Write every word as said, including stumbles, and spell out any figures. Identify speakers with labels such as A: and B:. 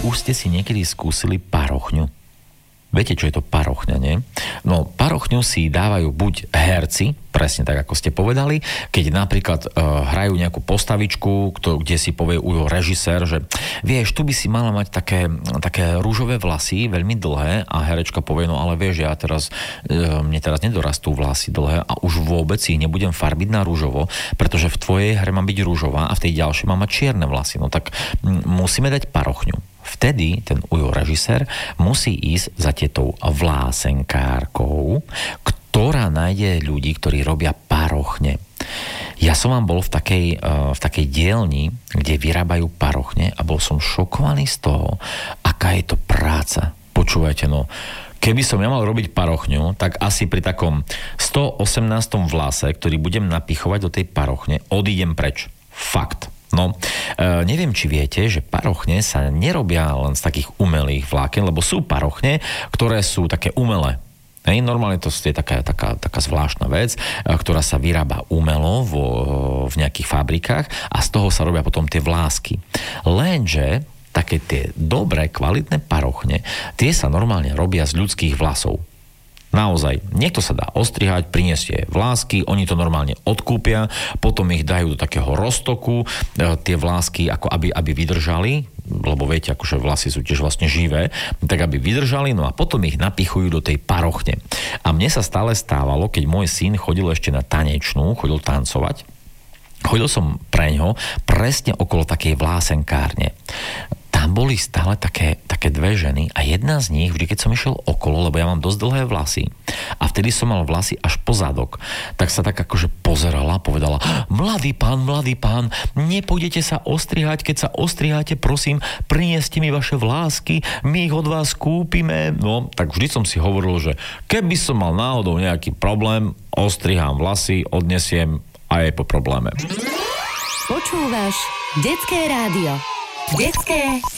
A: Už ste si niekedy skúsili parochňu? Viete, čo je to parochňa, nie? No, parochňu si dávajú buď herci, presne tak, ako ste povedali, keď napríklad uh, hrajú nejakú postavičku, kto, kde si povie ujo režisér, že vieš, tu by si mala mať také, také rúžové vlasy, veľmi dlhé, a herečka povie, no ale vieš, ja teraz, uh, mne teraz nedorastú vlasy dlhé a už vôbec ich nebudem farbiť na rúžovo, pretože v tvojej hre má byť rúžová a v tej ďalšej má mať čierne vlasy. No tak m- musíme dať parochňu. Vtedy ten ujo režisér musí ísť za tietou vlásenkárkou, ktorá nájde ľudí, ktorí robia parochne. Ja som vám bol v takej, v takej dielni, kde vyrábajú parochne a bol som šokovaný z toho, aká je to práca. Počúvajte, no, keby som ja mal robiť parochňu, tak asi pri takom stoosemnástom vlase, ktorý budem napichovať do tej parochne, odídem preč. Fakt. No, e, neviem, či viete, že parochne sa nerobia len z takých umelých vláken, lebo sú parochne, ktoré sú také umelé. Hej, normálne to je taká, taká, taká zvláštna vec, ktorá sa vyrába umelo vo, v nejakých fabrikách a z toho sa robia potom tie vlásky. Lenže také tie dobré, kvalitné parochne, tie sa normálne robia z ľudských vlasov. Naozaj, niekto sa dá ostrihať, priniesie vlásky, oni to normálne odkúpia, potom ich dajú do takého roztoku, e, tie vlásky ako aby, aby vydržali, lebo viete, akože vlasy sú tiež vlastne živé, tak aby vydržali, no a potom ich napichujú do tej parochne. A mne sa stále stávalo, keď môj syn chodil ešte na tanečnú, chodil tancovať, chodil som preňho presne okolo takej vlásenkárne. Tam boli stále také, také dve ženy a jedna z nich, vždy keď som išiel okolo, lebo ja mám dosť dlhé vlasy a vtedy som mal vlasy až po zadok, tak sa tak akože pozerala, povedala, mladý pán, mladý pán, nepôjdete sa ostrihať, keď sa ostriháte, prosím, prinieste mi vaše vlásky, my ich od vás kúpime. No, tak vždy som si hovoril, že keby som mal náhodou nejaký problém, ostrihám vlasy, odnesiem a je po probléme.
B: Počúvaš Detské rádio. Detské